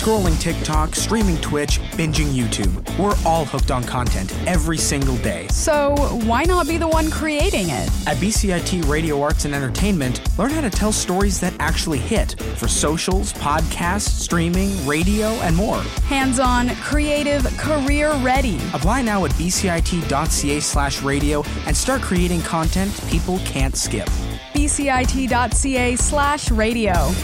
Scrolling TikTok, streaming Twitch, binging YouTube. We're all hooked on content every single day. So why not be the one creating it? At BCIT Radio Arts and Entertainment, learn how to tell stories that actually hit for socials, podcasts, streaming, radio, and more. Hands-on, creative, career-ready. Apply now at bcit.ca/radio and start creating content people can't skip. bcit.ca/radio.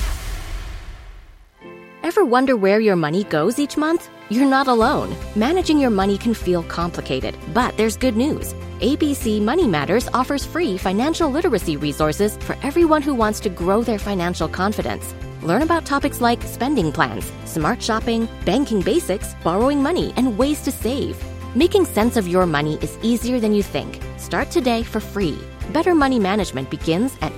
Ever wonder where your money goes each month? You're not alone. Managing your money can feel complicated, but there's good news. ABC Money Matters offers free financial literacy resources for everyone who wants to grow their financial confidence. Learn about topics like spending plans, smart shopping, banking basics, borrowing money, and ways to save. Making sense of your money is easier than you think. Start today for free. Better money management begins at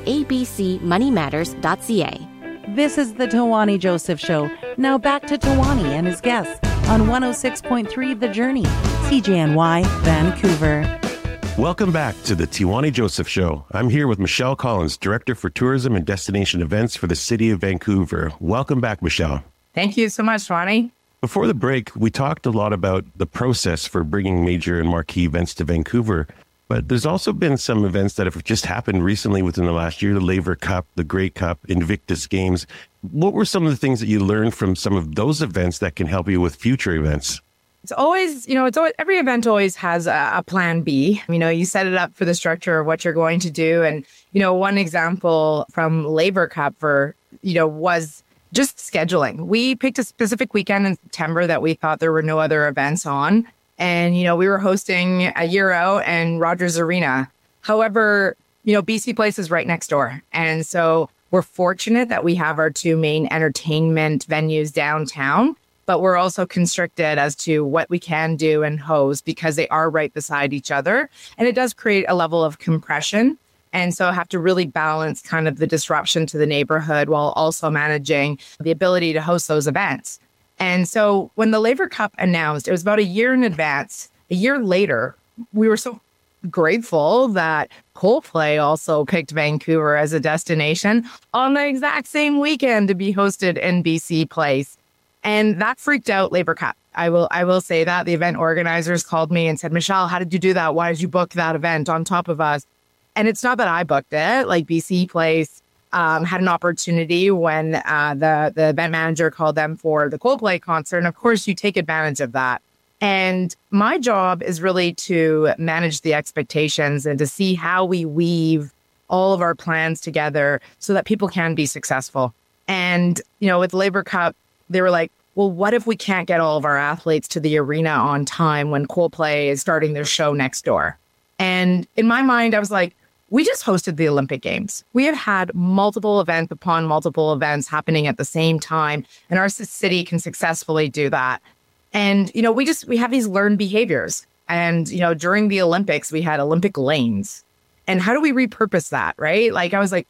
abcmoneymatters.ca. This is the Tawani Joseph Show. Now back to Tawani and his guests on 106.3 The Journey, CJNY, Vancouver. Welcome back to the Tawani Joseph Show. I'm here with Michelle Collins, Director for Tourism and Destination Events for the City of Vancouver. Welcome back, Michelle. Thank you so much, Tawani. Before the break, we talked a lot about the process for bringing major and marquee events to Vancouver. But there's also been some events that have just happened recently within the last year, the Laver Cup, the Grey Cup, Invictus Games. What were some of the things that you learned from some of those events that can help you with future events? It's always, every event always has a plan B. You set it up for the structure of what you're going to do. And, one example from Laver Cup was just scheduling. We picked a specific weekend in September that we thought there were no other events on. And, we were hosting a year out in Rogers Arena. However, BC Place is right next door. And so we're fortunate that we have our two main entertainment venues downtown, but we're also constricted as to what we can do and host because they are right beside each other. And it does create a level of compression. And so I have to really balance kind of the disruption to the neighborhood while also managing the ability to host those events. And so when the Laver Cup announced, it was about a year in advance. A year later, we were so grateful that Coldplay also picked Vancouver as a destination on the exact same weekend to be hosted in BC Place. And that freaked out Laver Cup. I will say that. The event organizers called me and said, Michelle, how did you do that? Why did you book that event on top of us? And it's not that I booked it. Like BC Place had an opportunity when the event manager called them for the Coldplay concert. And of course, you take advantage of that. And my job is really to manage the expectations and to see how we weave all of our plans together so that people can be successful. And, with Laver Cup, they were like, well, what if we can't get all of our athletes to the arena on time when Coldplay is starting their show next door? And in my mind, I was like, we just hosted the Olympic Games. We have had multiple events upon multiple events happening at the same time, and our city can successfully do that. And, we have these learned behaviors. And, during the Olympics, we had Olympic lanes. And how do we repurpose that, right? Like, I was like,